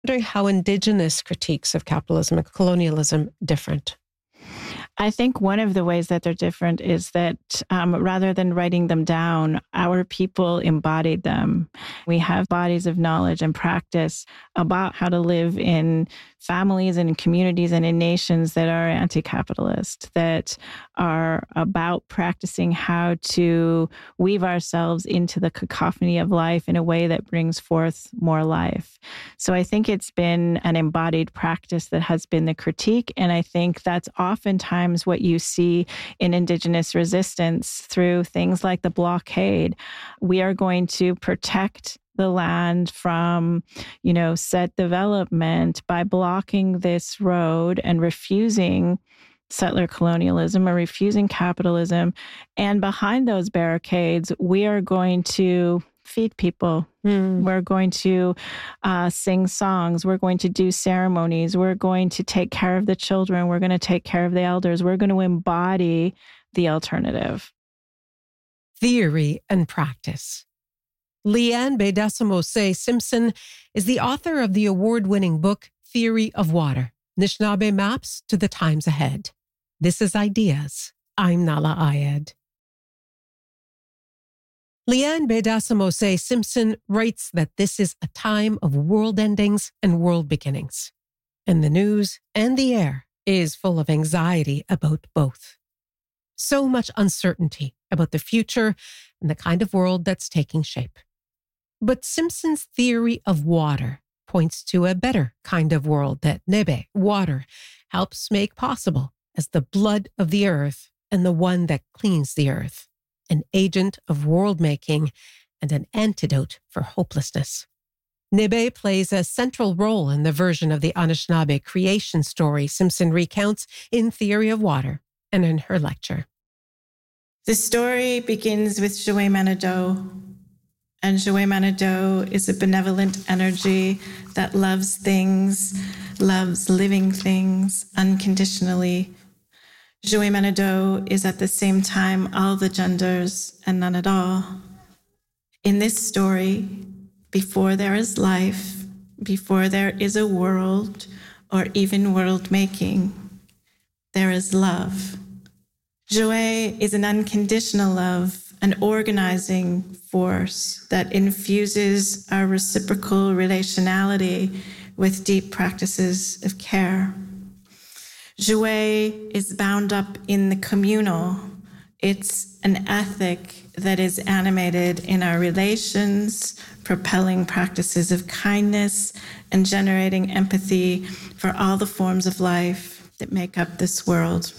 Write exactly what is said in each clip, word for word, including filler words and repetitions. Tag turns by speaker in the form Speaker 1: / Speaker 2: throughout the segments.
Speaker 1: wondering how Indigenous critiques of capitalism and colonialism different.
Speaker 2: I think one of the ways that they're different is that um, rather than writing them down, our people embodied them. We have bodies of knowledge and practice about how to live in families and in communities and in nations that are anti-capitalist, that are about practicing how to weave ourselves into the cacophony of life in a way that brings forth more life. So I think it's been an embodied practice that has been the critique. And I think that's oftentimes what you see in Indigenous resistance through things like the blockade. We are going to protect the land from, you know, set development by blocking this road and refusing settler colonialism or refusing capitalism. And behind those barricades, we are going to feed people. Mm. We're going to uh, sing songs. We're going to do ceremonies. We're going to take care of the children. We're going to take care of the elders. We're going to embody the alternative.
Speaker 1: Theory and practice. Leanne Bedassimosay Simpson is the author of the award-winning book, Theory of Water, Anishinaabe Maps to the Times Ahead. This is Ideas. I'm Nahlah Ayed. Leanne Bedassimosay Simpson writes that this is a time of world endings and world beginnings. And the news and the air is full of anxiety about both. So much uncertainty about the future and the kind of world that's taking shape. But Simpson's theory of water points to a better kind of world that Nebe, water, helps make possible as the blood of the earth and the one that cleans the earth, an agent of world-making and an antidote for hopelessness. Nebe plays a central role in the version of the Anishinaabe creation story Simpson recounts in Theory of Water and in her lecture.
Speaker 3: The story begins with Xiuhua-Manodou, and Xiuhua-Manodou is a benevolent energy that loves things, loves living things unconditionally. Xiuhua-Manodou is at the same time all the genders and none at all. In this story, before there is life, before there is a world or even world making, there is love. Xiuhua is an unconditional love, an organizing force that infuses our reciprocal relationality with deep practices of care. Xiuhua is bound up in the communal. It's an ethic that is animated in our relations, propelling practices of kindness and generating empathy for all the forms of life that make up this world.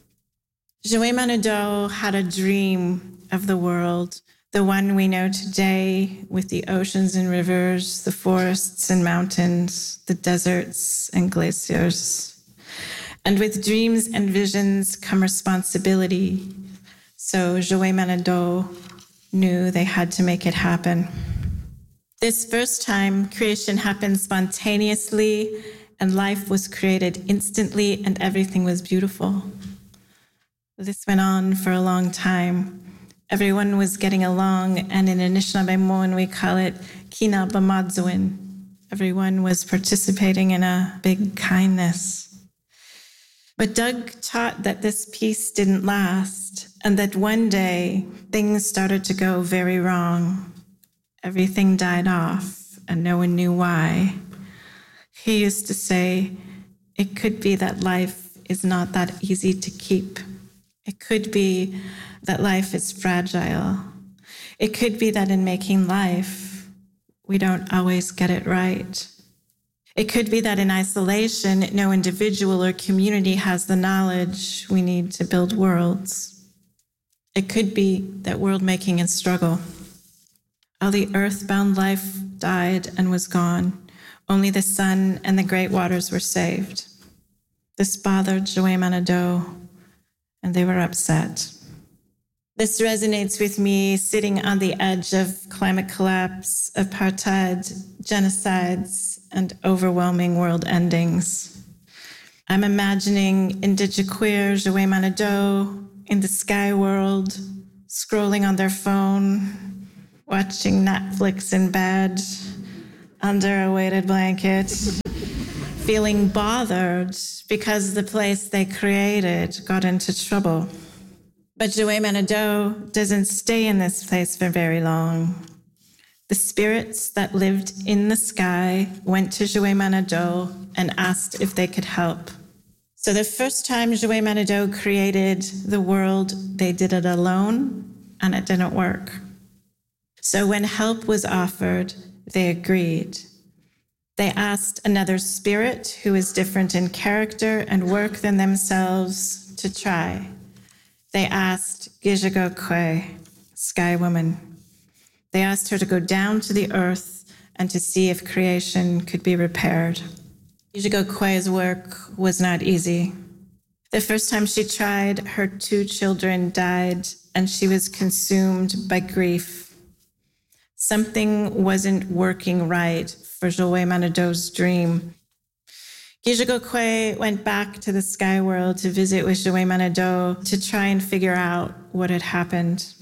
Speaker 3: Xiuhua-Manodou had a dream of the world, the one we know today, with the oceans and rivers, the forests and mountains, the deserts and glaciers. And with dreams and visions come responsibility. So Xiuhua-Manodou knew they had to make it happen. This first time, creation happened spontaneously, and life was created instantly, and everything was beautiful. This went on for a long time. Everyone was getting along, and in Anishinaabe we call it Kina Bamadzuin. Everyone was participating in a big kindness. But Doug taught that this peace didn't last, and that one day things started to go very wrong. Everything died off, and no one knew why. He used to say, it could be that life is not that easy to keep. It could be that life is fragile. It could be that in making life, we don't always get it right. It could be that in isolation, no individual or community has the knowledge we need to build worlds. It could be that world-making is struggle. All the earthbound life died and was gone. Only the sun and the great waters were saved. This bothered Xiuhua-Manodou, and they were upset. This resonates with me sitting on the edge of climate collapse, apartheid, genocides, and overwhelming world endings. I'm imagining Indigiqueer Xiuhua-Manodou in the sky world, scrolling on their phone, watching Netflix in bed, under a weighted blanket, feeling bothered because the place they created got into trouble. But Jouet Manado doesn't stay in this place for very long. The spirits that lived in the sky went to Jouet Manado and asked if they could help. So the first time Jouet Manado created the world, they did it alone, and it didn't work. So when help was offered, they agreed. They asked another spirit who is different in character and work than themselves to try. They asked Gijago Kwe, Sky Woman. They asked her to go down to the earth and to see if creation could be repaired. Gijago Kwe's work was not easy. The first time she tried, her two children died, and she was consumed by grief. Something wasn't working right for Jouet Manado's dream. Gijago Kwe went back to the sky world to visit with Jouet Manado to try and figure out what had happened.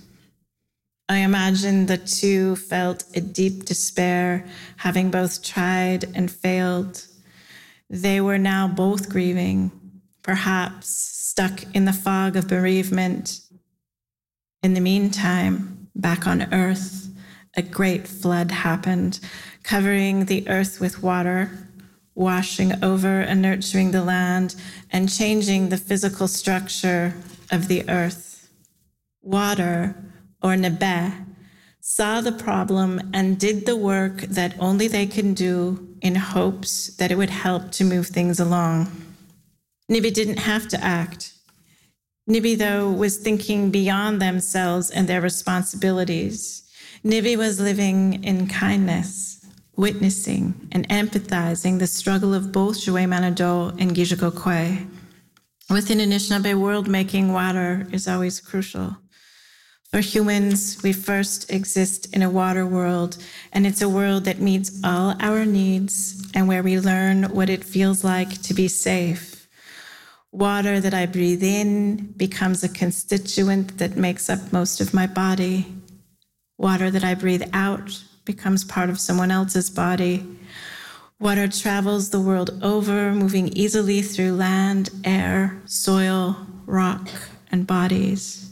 Speaker 3: I imagine the two felt a deep despair, having both tried and failed. They were now both grieving, perhaps stuck in the fog of bereavement. In the meantime, back on Earth, a great flood happened, covering the earth with water, washing over and nurturing the land, and changing the physical structure of the earth. Water, or Nebe, saw the problem and did the work that only they can do in hopes that it would help to move things along. Nibi didn't have to act. Nibi, though, was thinking beyond themselves and their responsibilities. Nibi was living in kindness, witnessing and empathizing the struggle of both Jouet Manado and Gijago Kwe. Within Anishinaabe world, making water is always crucial. For humans, we first exist in a water world, and it's a world that meets all our needs and where we learn what it feels like to be safe. Water that I breathe in becomes a constituent that makes up most of my body. Water that I breathe out becomes part of someone else's body. Water travels the world over, moving easily through land, air, soil, rock, and bodies.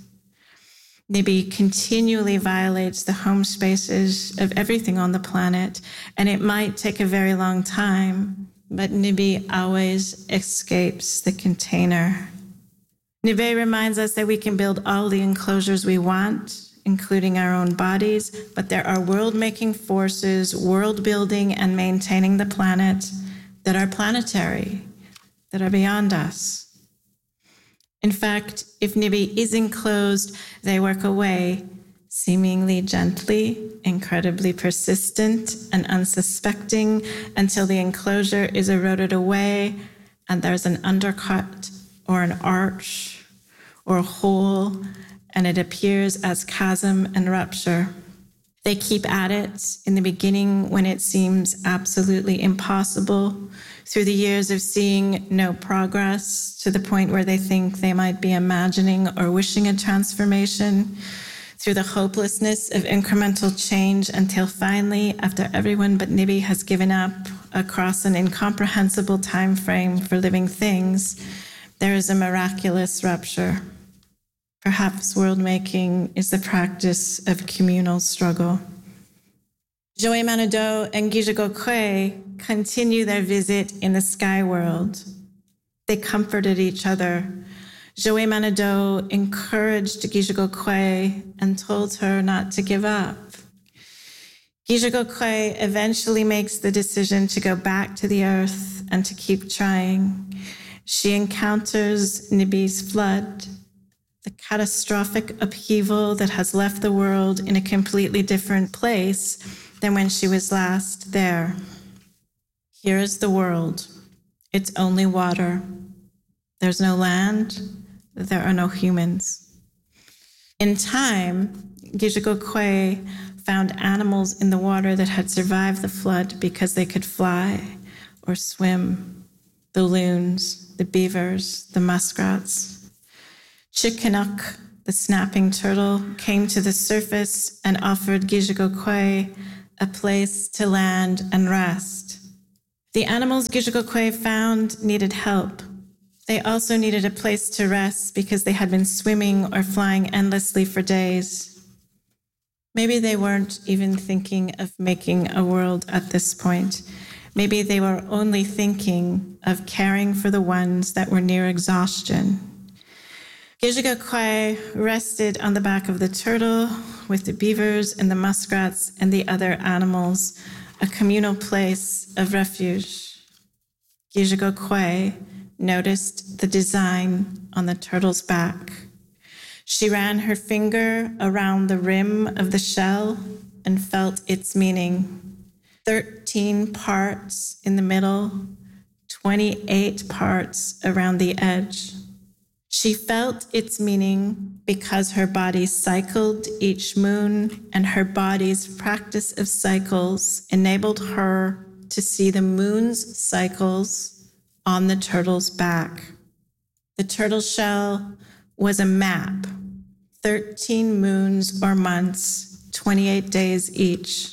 Speaker 3: Nibi continually violates the home spaces of everything on the planet, and it might take a very long time, but Nibi always escapes the container. Nibi reminds us that we can build all the enclosures we want, including our own bodies, but there are world-making forces, world-building and maintaining the planet that are planetary, that are beyond us. In fact, if Nibi is enclosed, they work away, seemingly gently, incredibly persistent and unsuspecting, until the enclosure is eroded away and there's an undercut or an arch or a hole, and it appears as chasm and rupture. They keep at it in the beginning when it seems absolutely impossible, through the years of seeing no progress, to the point where they think they might be imagining or wishing a transformation, through the hopelessness of incremental change, until finally, after everyone but Nibi has given up across an incomprehensible time frame for living things, there is a miraculous rupture. Perhaps world-making is the practice of communal struggle. Jouet Manado and Gijago Kwe continue their visit in the sky world. They comforted each other. Jouet Manado encouraged Gijago Kwe and told her not to give up. Gijago Kwe eventually makes the decision to go back to the earth and to keep trying. She encounters Nibi's flood, the catastrophic upheaval that has left the world in a completely different place than when she was last there. Here is the world. It's only water. There's no land. There are no humans. In time, Gijago Kwe found animals in the water that had survived the flood because they could fly or swim. The loons, the beavers, the muskrats. Chikinuk, the snapping turtle, came to the surface and offered Gijago Kwe a place to land and rest. The animals Gijigokwe found needed help. They also needed a place to rest because they had been swimming or flying endlessly for days. Maybe they weren't even thinking of making a world at this point. Maybe they were only thinking of caring for the ones that were near exhaustion. Gijigokwe rested on the back of the turtle with the beavers and the muskrats and the other animals, a communal place of refuge. Gijigokwe noticed the design on the turtle's back. She ran her finger around the rim of the shell and felt its meaning. Thirteen parts in the middle, twenty-eight parts around the edge. She felt its meaning because her body cycled each moon, and her body's practice of cycles enabled her to see the moon's cycles on the turtle's back. The turtle shell was a map, thirteen moons or months, twenty-eight days each.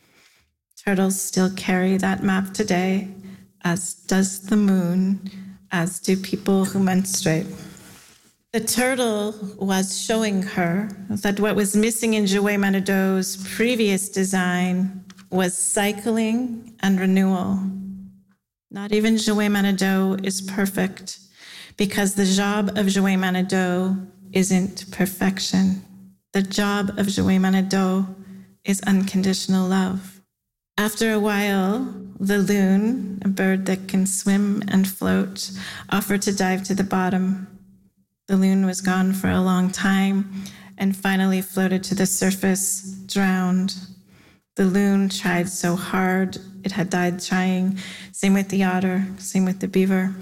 Speaker 3: Turtles still carry that map today, as does the moon, as do people who menstruate. The turtle was showing her that what was missing in Jouet Manado's previous design was cycling and renewal. Not even Jouet Manado is perfect, because the job of Jouet Manado isn't perfection. The job of Jouet Manado is unconditional love. After a while, the loon, a bird that can swim and float, offered to dive to the bottom. The loon was gone for a long time and finally floated to the surface, drowned. The loon tried so hard, it had died trying. Same with the otter, same with the beaver.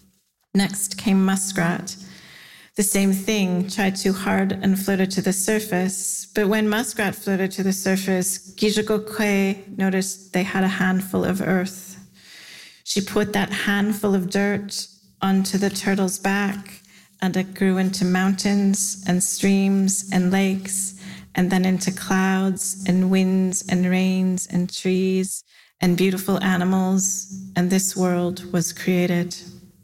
Speaker 3: Next came muskrat. The same thing, tried too hard and floated to the surface. But when muskrat floated to the surface, Gijigokwe noticed they had a handful of earth. She put that handful of dirt onto the turtle's back, and it grew into mountains and streams and lakes, and then into clouds and winds and rains and trees and beautiful animals, and this world was created.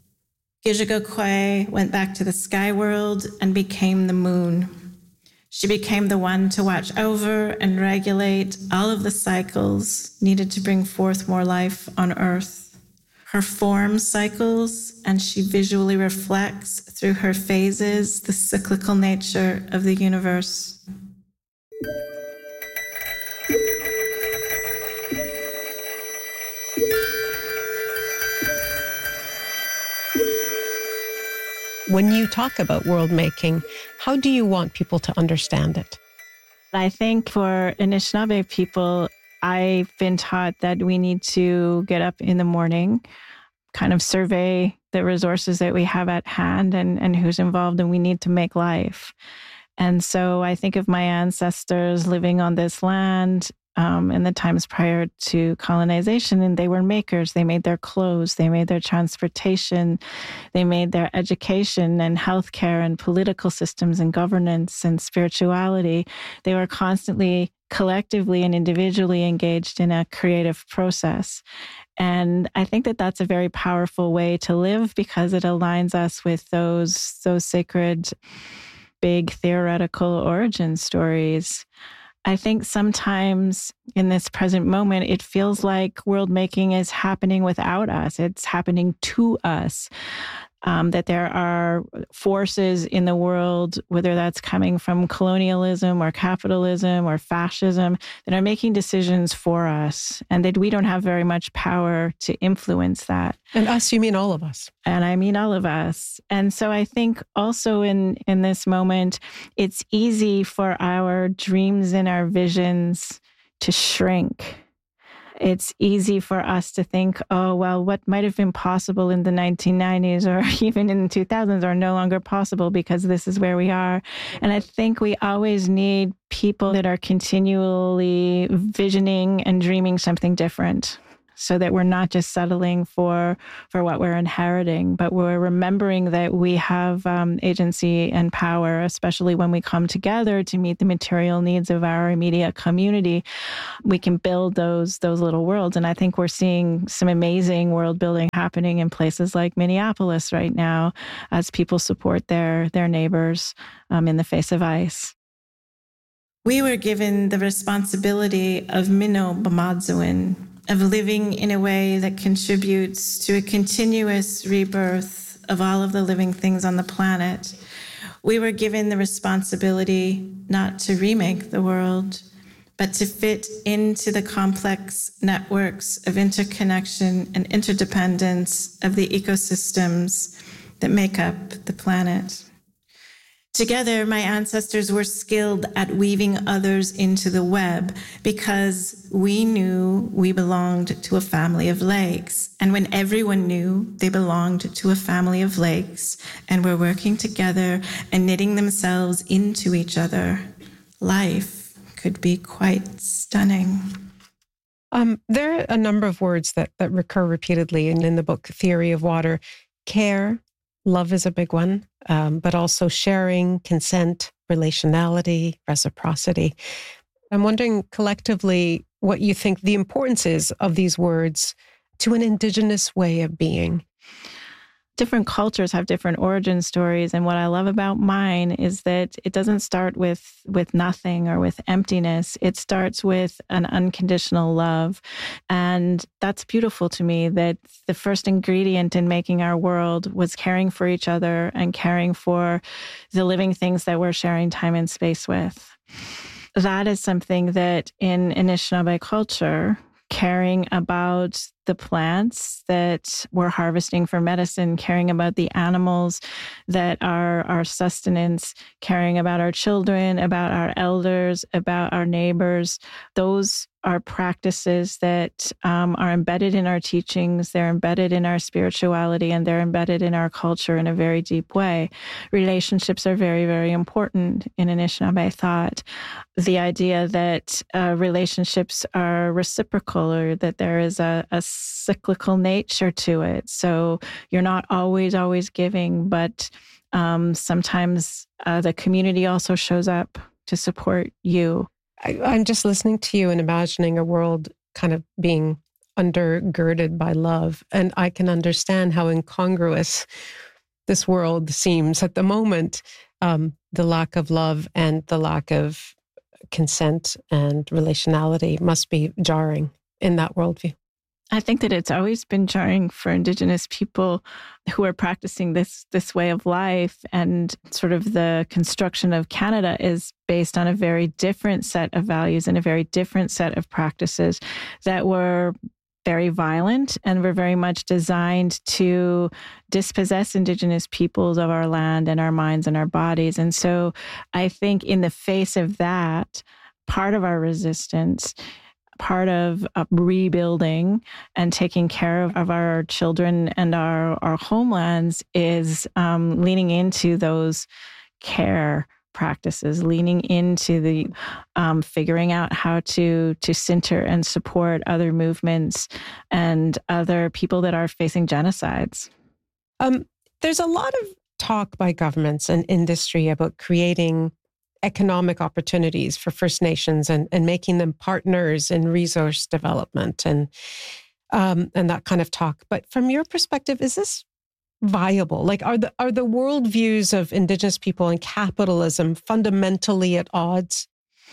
Speaker 3: Gijigokwe went back to the sky world and became the moon. She became the one to watch over and regulate all of the cycles needed to bring forth more life on Earth. Her form cycles, and she visually reflects through her phases the cyclical nature of the universe.
Speaker 1: When you talk about world making, how do you want people to understand it?
Speaker 2: I think for Anishinaabe people, I've been taught that we need to get up in the morning, kind of survey the resources that we have at hand and, and who's involved, and we need to make life. And so I think of my ancestors living on this land um, in the times prior to colonization, and they were makers. They made their clothes, they made their transportation, they made their education and healthcare and political systems and governance and spirituality. They were constantly collectively and individually engaged in a creative process. And I think that that's a very powerful way to live, because it aligns us with those, those sacred, big theoretical origin stories. I think sometimes in this present moment, it feels like world making is happening without us. It's happening to us. Um, that there are forces in the world, whether that's coming from colonialism or capitalism or fascism, that are making decisions for us, and that we don't have very much power to influence that.
Speaker 1: And us, you mean all of us.
Speaker 2: And I mean all of us. And so I think also in, in this moment, it's easy for our dreams and our visions to shrink. It's easy for us to think, oh, well, what might have been possible in the nineteen nineties or even in the two thousands are no longer possible because this is where we are. And I think we always need people that are continually visioning and dreaming something different. so that we're not just settling for for what we're inheriting, but we're remembering that we have um, agency and power, especially when we come together to meet the material needs of our immediate community. We can build those those little worlds. And I think we're seeing some amazing world building happening in places like Minneapolis right now as people support their, their neighbors um, in the face of ICE.
Speaker 3: We were given the responsibility of Minnow Bamadzuin, of living in a way that contributes to a continuous rebirth of all of the living things on the planet. We were given the responsibility not to remake the world, but to fit into the complex networks of interconnection and interdependence of the ecosystems that make up the planet. Together, my ancestors were skilled at weaving others into the web because we knew we belonged to a family of lakes. And when everyone knew they belonged to a family of lakes and were working together and knitting themselves into each other, life could be quite stunning.
Speaker 1: Um, there are a number of words that, that recur repeatedly in, in the book, Theory of Water. Care, love is a big one, um, but also sharing, consent, relationality, reciprocity. I'm wondering collectively what you think the importance is of these words to an Indigenous way of being.
Speaker 2: Different cultures have different origin stories. And what I love about mine is that it doesn't start with, with nothing or with emptiness. It starts with an unconditional love. And that's beautiful to me, that the first ingredient in making our world was caring for each other and caring for the living things that we're sharing time and space with. That is something that in Anishinaabe culture, caring about the plants that we're harvesting for medicine, caring about the animals that are our sustenance, caring about our children, about our elders, about our neighbors. Those are practices that um, are embedded in our teachings, they're embedded in our spirituality, and they're embedded in our culture in a very deep way. Relationships are very, very important in Anishinaabe thought. The idea that uh, relationships are reciprocal, or that there is a, a cyclical nature to it. So you're not always, always giving, but um, sometimes uh, the community also shows up to support you.
Speaker 1: I, I'm just listening to you and imagining a world kind of being undergirded by love. And I can understand how incongruous this world seems at the moment. Um, the lack of love and the lack of consent and relationality must be jarring in that worldview.
Speaker 2: I think that it's always been jarring for Indigenous people who are practicing this this way of life, and sort of the construction of Canada is based on a very different set of values and a very different set of practices that were very violent and were very much designed to dispossess Indigenous peoples of our land and our minds and our bodies. And so I think in the face of that, part of our resistance, part of uh, rebuilding and taking care of, of our children and our, our homelands is um, leaning into those care practices, leaning into the um, figuring out how to to center and support other movements and other people that are facing genocides.
Speaker 1: Um, there's a lot of talk by governments and industry about creating economic opportunities for First Nations and, and making them partners in resource development and um, and that kind of talk. But from your perspective, is this viable? Like, are the are the worldviews of Indigenous people and capitalism fundamentally at odds?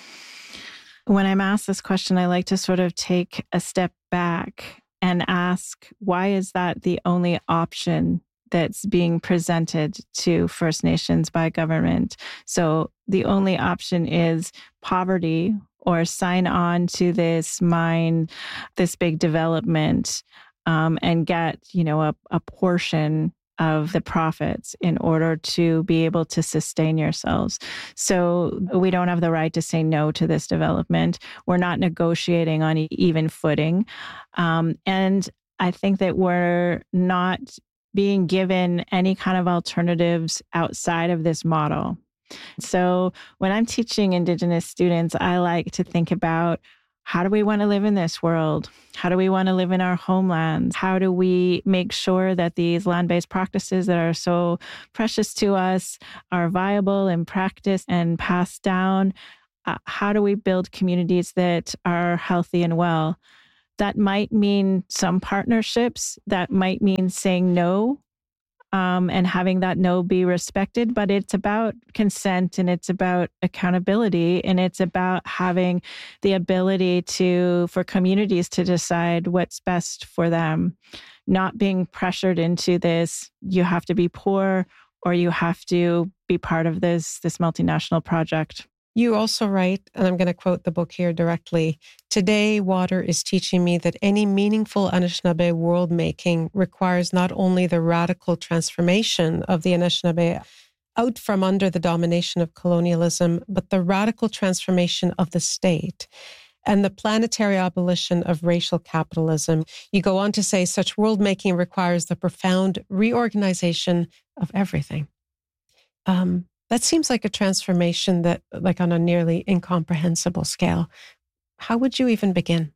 Speaker 2: When I'm asked this question, I like to sort of take a step back and ask, why is that the only option that's being presented to First Nations by government? So the only option is poverty, or sign on to this mine, this big development, um, and get, you know, a, a portion of the profits in order to be able to sustain yourselves. So we don't have the right to say no to this development. We're not negotiating on even footing. Um, and I think that we're not being given any kind of alternatives outside of this model. So when I'm teaching Indigenous students, I like to think about, How do we want to live in this world? How do we want to live in our homelands? How do we make sure that these land-based practices that are so precious to us are viable in practice and passed down? Uh, how do we build communities that are healthy and well? That might mean some partnerships. That might mean saying no. Um, and having that no be respected, but it's about consent and it's about accountability and it's about having the ability to, for communities to decide what's best for them, not being pressured into this, you have to be poor or you have to be part of this, this multinational project.
Speaker 1: You also write, and I'm going to quote the book here directly, "Today, water is teaching me that any meaningful Anishinaabe world making requires not only the radical transformation of the Anishinaabe out from under the domination of colonialism, but the radical transformation of the state and the planetary abolition of racial capitalism." You go on to say such world making requires the profound reorganization of everything. Um, That seems like a transformation that, like on a nearly incomprehensible scale. How would you even begin?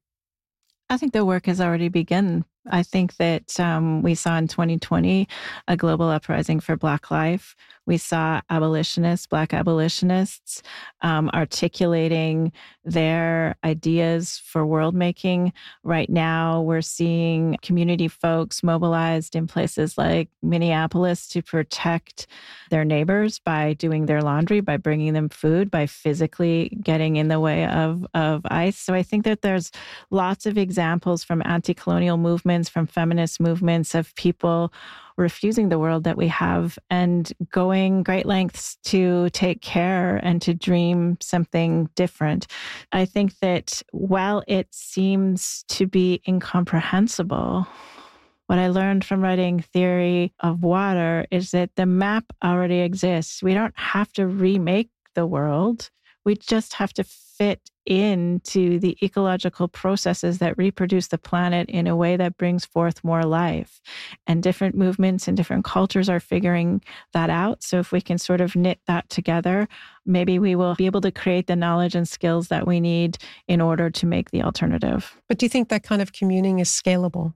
Speaker 2: I think the work has already begun. I think that um, we saw in twenty twenty a global uprising for Black life. We saw abolitionists, Black abolitionists, um, articulating their ideas for world making. Right now, we're seeing community folks mobilized in places like Minneapolis to protect their neighbors by doing their laundry, by bringing them food, by physically getting in the way of, of ICE. So I think that there's lots of examples from anti-colonial movements, from feminist movements of people refusing the world that we have and going great lengths to take care and to dream something different. I think that while it seems to be incomprehensible, what I learned from writing Theory of Water is that the map already exists. We don't have to remake the world. We just have to fit into the ecological processes that reproduce the planet in a way that brings forth more life. And different movements and different cultures are figuring that out. So if we can sort of knit that together, maybe we will be able to create the knowledge and skills that we need in order to make the alternative.
Speaker 1: But do you think that kind of communing is scalable?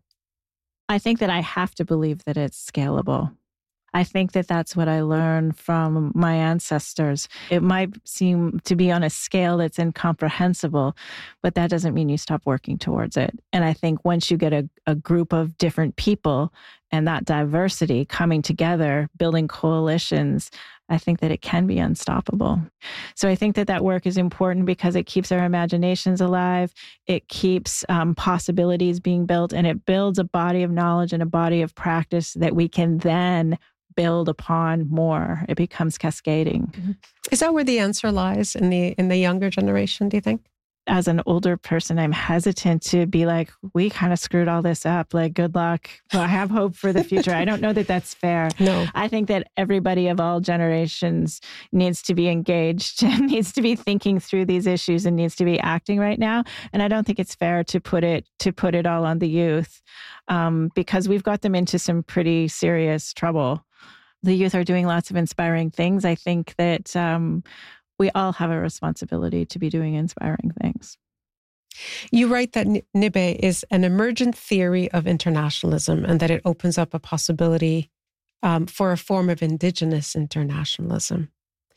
Speaker 2: I think that I have to believe that it's scalable. I think that that's what I learned from my ancestors. It might seem to be on a scale that's incomprehensible, but that doesn't mean you stop working towards it. And I think once you get a, a group of different people and that diversity coming together, building coalitions, I think that it can be unstoppable. So I think that that work is important because it keeps our imaginations alive. It keeps um, possibilities being built, and it builds a body of knowledge and a body of practice that we can then build upon more. It becomes cascading.
Speaker 1: Mm-hmm. Is that where the answer lies in the in the younger generation, do you think?
Speaker 2: As an older person, I'm hesitant to be like, we kind of screwed all this up. Like, good luck. Well, I have hope for the future. I don't know that that's fair.
Speaker 1: No.
Speaker 2: I think that everybody of all generations needs to be engaged and needs to be thinking through these issues and needs to be acting right now. And I don't think it's fair to put it to put it all on the youth um, because we've got them into some pretty serious trouble. The youth are doing lots of inspiring things. I think that um, we all have a responsibility to be doing inspiring things.
Speaker 1: You write that Nibe is an emergent theory of internationalism and that it opens up a possibility um, for a form of Indigenous internationalism.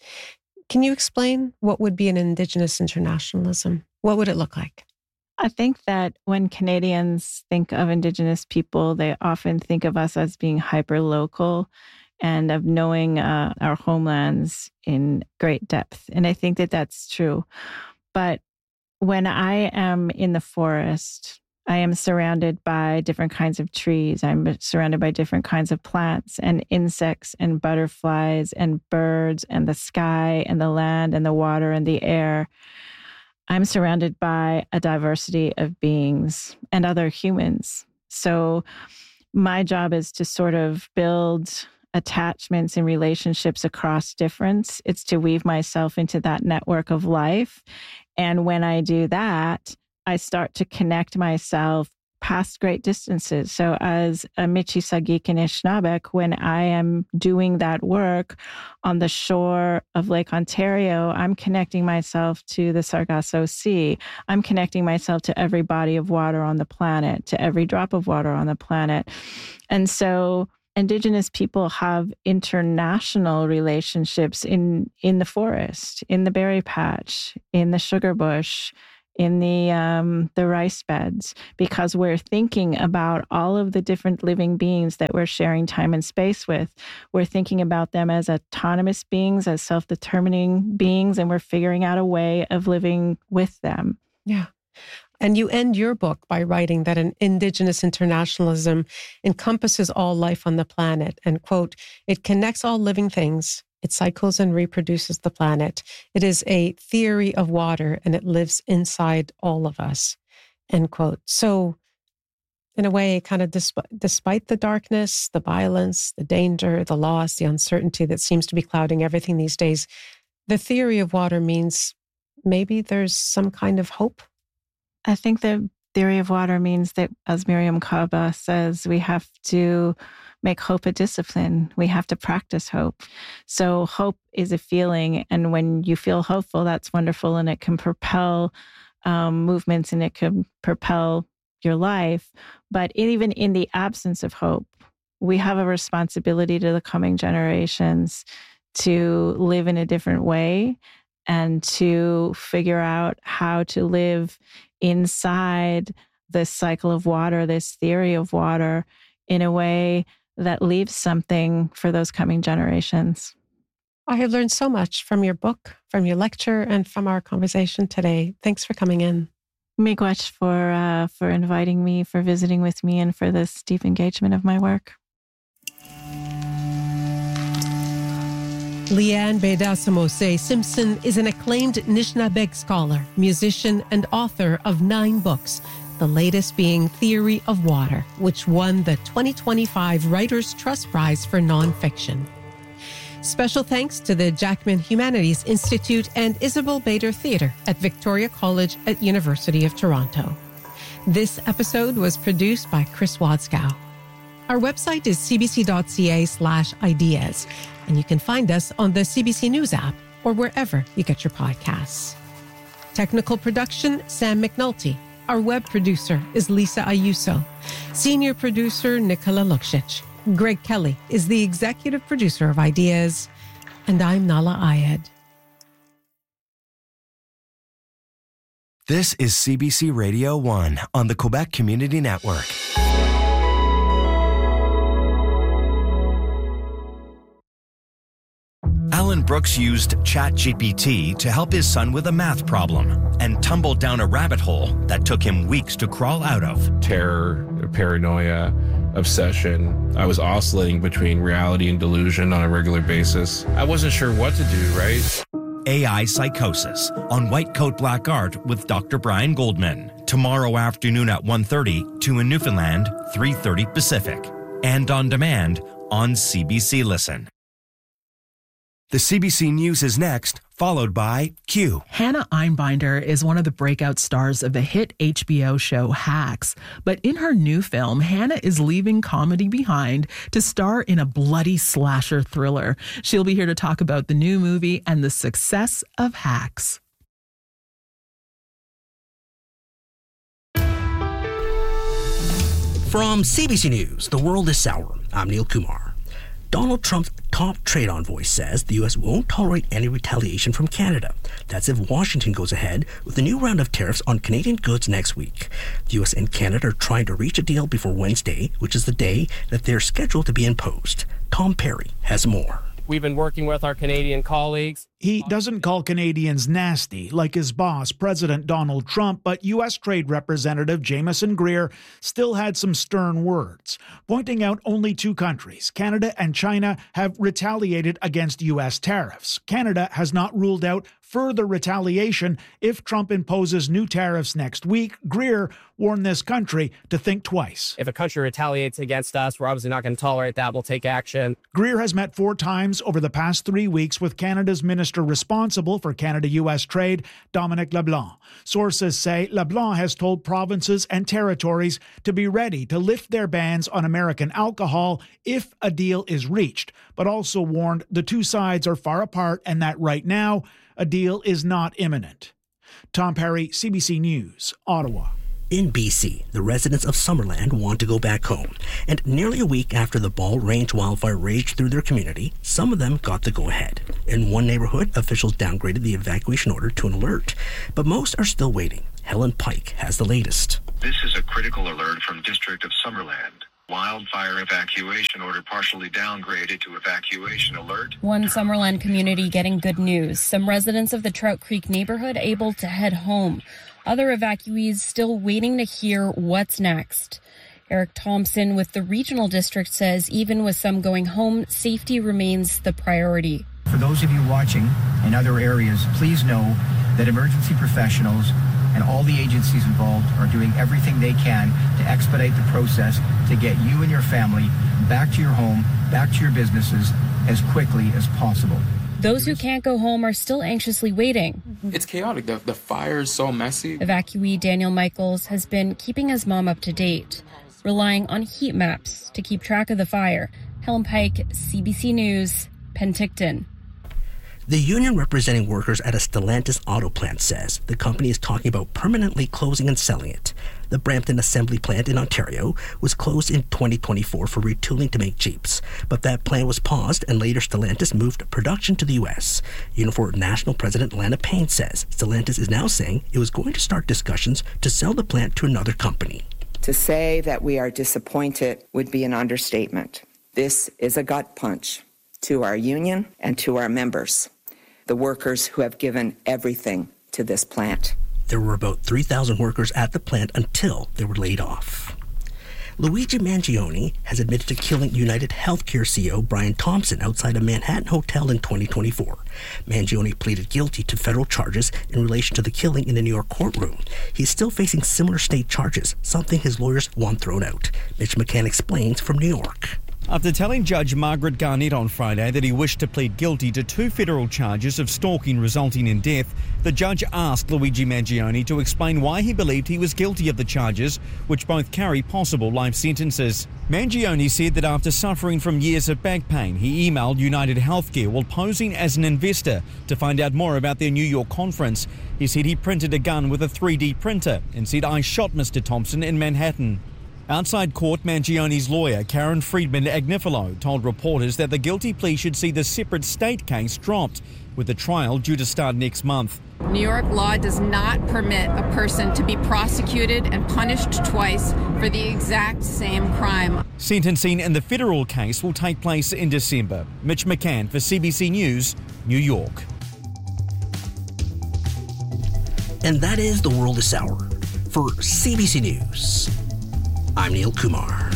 Speaker 1: Can you explain what would be an Indigenous internationalism? What would it look like?
Speaker 2: I think that when Canadians think of Indigenous people, they often think of us as being hyper-local and of knowing uh, our homelands in great depth. And I think that that's true. But when I am in the forest, I am surrounded by different kinds of trees. I'm surrounded by different kinds of plants and insects and butterflies and birds and the sky and the land and the water and the air. I'm surrounded by a diversity of beings and other humans. So my job is to sort of build attachments and relationships across difference. It's to weave myself into that network of life. And when I do that, I start to connect myself past great distances. So as a Michi-Saagiig and Anishinaabeg, when I am doing that work on the shore of Lake Ontario, I'm connecting myself to the Sargasso Sea. I'm connecting myself to every body of water on the planet, to every drop of water on the planet. And so Indigenous people have international relationships in, in the forest, in the berry patch, in the sugar bush, in the um, the rice beds, because we're thinking about all of the different living beings that we're sharing time and space with. We're thinking about them as autonomous beings, as self-determining beings, and we're figuring out a way of living with them.
Speaker 1: Yeah. And you end your book by writing that an Indigenous internationalism encompasses all life on the planet and, quote, it connects all living things. It cycles and reproduces the planet. It is a theory of water, and it lives inside all of us, end quote. So in a way, kind of desp- despite the darkness, the violence, the danger, the loss, the uncertainty that seems to be clouding everything these days, the theory of water means maybe there's some kind of hope.
Speaker 2: I think the theory of water means that, as Miriam Kaba says, we have to make hope a discipline. We have to practice hope. So hope is a feeling. And when you feel hopeful, that's wonderful. And it can propel um, movements and it can propel your life. But even in the absence of hope, we have a responsibility to the coming generations to live in a different way and to figure out how to live inside this cycle of water, this theory of water, in a way that leaves something for those coming generations.
Speaker 1: I have learned so much from your book, from your lecture, and from our conversation today. Thanks for coming in.
Speaker 2: Miigwech for uh, for inviting me, for visiting with me, and for this deep engagement of my work.
Speaker 1: Leanne Bedasamose Simpson is an acclaimed Anishinaabeg scholar, musician, and author of nine books, the latest being Theory of Water, which won the twenty twenty-five Writers' Trust Prize for Nonfiction. Special thanks to the Jackman Humanities Institute and Isabel Bader Theatre at Victoria College at University of Toronto. This episode was produced by Chris Wadskow. Our website is cbc.ca slash ideas, and you can find us on the C B C News app or wherever you get your podcasts. Technical production, Sam McNulty. Our web producer is Lisa Ayuso. Senior producer, Nicola Luksic. Greg Kelly is the executive producer of Ideas. And I'm Nala Ayed.
Speaker 4: This is C B C Radio one on the Quebec Community Network. Alan Brooks used ChatGPT to help his son with a math problem and tumbled down a rabbit hole that took him weeks to crawl out of.
Speaker 5: Terror, paranoia, obsession. I was oscillating between reality and delusion on a regular basis. I wasn't sure what to do, right?
Speaker 4: A I Psychosis on White Coat Black Art with Doctor Brian Goldman. Tomorrow afternoon at one thirty, two in Newfoundland, three thirty Pacific. And on demand on C B C Listen. The C B C News is next, followed by Q.
Speaker 6: Hannah Einbinder is one of the breakout stars of the hit H B O show Hacks. But in her new film, Hannah is leaving comedy behind to star in a bloody slasher thriller. She'll be here to talk about the new movie and the success of Hacks.
Speaker 7: From C B C News, The World is Sour. I'm Neil Kumar. Donald Trump's top trade envoy says the U S won't tolerate any retaliation from Canada. That's if Washington goes ahead with a new round of tariffs on Canadian goods next week. The U S and Canada are trying to reach a deal before Wednesday, which is the day that they're scheduled to be imposed. Tom Perry has more.
Speaker 8: We've been working with our Canadian colleagues.
Speaker 9: He doesn't call Canadians nasty like his boss, President Donald Trump, but U S Trade Representative Jameson Greer still had some stern words, pointing out only two countries, Canada and China, have retaliated against U S tariffs. Canada has not ruled out further retaliation if Trump imposes new tariffs next week. Greer warned this country to think twice.
Speaker 8: If a country retaliates against us, we're obviously not going to tolerate that. We'll take action.
Speaker 9: Greer has met four times over the past three weeks with Canada's Minister minister responsible for Canada-U S trade, Dominic LeBlanc. Sources say LeBlanc has told provinces and territories to be ready to lift their bans on American alcohol if a deal is reached, but also warned the two sides are far apart and that right now, a deal is not imminent. Tom Perry, C B C News, Ottawa.
Speaker 7: In B C, the residents of Summerland want to go back home. And nearly a week after the Ball Range wildfire raged through their community, some of them got the go-ahead. In one neighborhood, officials downgraded the evacuation order to an alert. But most are still waiting. Helen Pike has the latest.
Speaker 10: This is a critical alert from District of Summerland. Wildfire evacuation order partially downgraded to evacuation alert.
Speaker 11: One Summerland community getting good news. Some residents of the Trout Creek neighborhood able to head home. Other evacuees still waiting to hear what's next. Eric Thompson with the regional district says even with some going home, safety remains the priority.
Speaker 12: For those of you watching in other areas, please know that emergency professionals and all the agencies involved are doing everything they can to expedite the process to get you and your family back to your home, back to your businesses as quickly as possible.
Speaker 11: Those who can't go home are still anxiously waiting.
Speaker 13: It's chaotic. The, the fire is so messy.
Speaker 11: Evacuee Daniel Michaels has been keeping his mom up to date, relying on heat maps to keep track of the fire. Helen Pike, C B C News, Penticton.
Speaker 7: The union representing workers at a Stellantis auto plant says the company is talking about permanently closing and selling it. The Brampton assembly plant in Ontario was closed in twenty twenty-four for retooling to make Jeeps, but that plant was paused and later Stellantis moved production to the U S. Unifor National President Lana Payne says Stellantis is now saying it was going to start discussions to sell the plant to another company.
Speaker 14: To say that we are disappointed would be an understatement. This is a gut punch to our union and to our members, the workers who have given everything to this plant.
Speaker 7: There were about three thousand workers at the plant until they were laid off. Luigi Mangione has admitted to killing United Healthcare C E O Brian Thompson outside a Manhattan hotel in twenty twenty-four. Mangione pleaded guilty to federal charges in relation to the killing in a New York courtroom. He's still facing similar state charges, something his lawyers want thrown out. Mitch McCann explains from New York.
Speaker 15: After telling Judge Margaret Garnett on Friday that he wished to plead guilty to two federal charges of stalking resulting in death, the judge asked Luigi Mangione to explain why he believed he was guilty of the charges, which both carry possible life sentences. Mangione said that after suffering from years of back pain, he emailed United Healthcare while posing as an investor to find out more about their New York conference. He said he printed a gun with a three D printer and said, "I shot Mister Thompson in Manhattan." Outside court, Mangione's lawyer, Karen Friedman Agnifilo, told reporters that the guilty plea should see the separate state case dropped, with the trial due to start next month.
Speaker 16: New York law does not permit a person to be prosecuted and punished twice for the exact same crime.
Speaker 15: Sentencing in the federal case will take place in December. Mitch McCann for C B C News, New York.
Speaker 7: And that is The World This Hour. For C B C News, I'm Neil Kumar.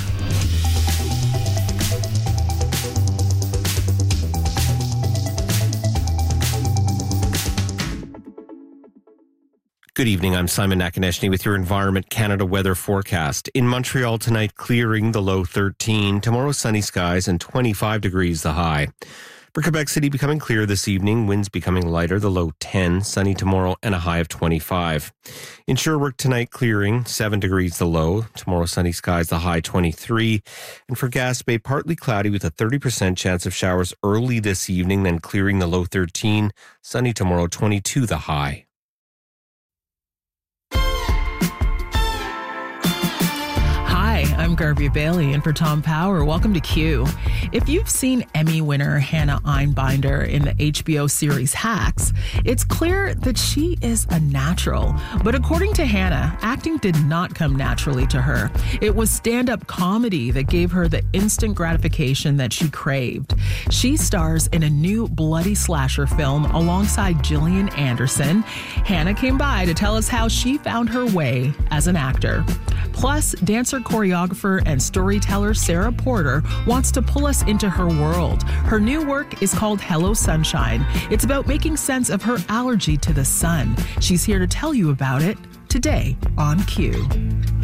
Speaker 17: Good evening, I'm Simon Nakonechny with your Environment Canada weather forecast. In Montreal tonight, clearing, the low thirteen. Tomorrow, sunny skies and twenty-five degrees the high. For Quebec City, becoming clear this evening, winds becoming lighter, the low ten, sunny tomorrow and a high of twenty-five. In Sherbrooke tonight, clearing, seven degrees the low. Tomorrow, sunny skies, the high twenty-three. And for Gaspé, partly cloudy with a thirty percent chance of showers early this evening, then clearing, the low thirteen, sunny tomorrow, twenty-two the high.
Speaker 6: Hi, I'm Garvey Bailey, and for Tom Power, welcome to Q. If you've seen Emmy winner Hannah Einbinder in the H B O series Hacks, it's clear that she is a natural. But according to Hannah, acting did not come naturally to her. It was stand-up comedy that gave her the instant gratification that she craved. She stars in a new bloody slasher film alongside Gillian Anderson. Hannah came by to tell us how she found her way as an actor. Plus, dancer, choreographer, and storyteller Sarah Porter wants to pull us into her world. Her new work is called Hello Sunshine. It's about making sense of her allergy to the sun. She's here to tell you about it today on Q.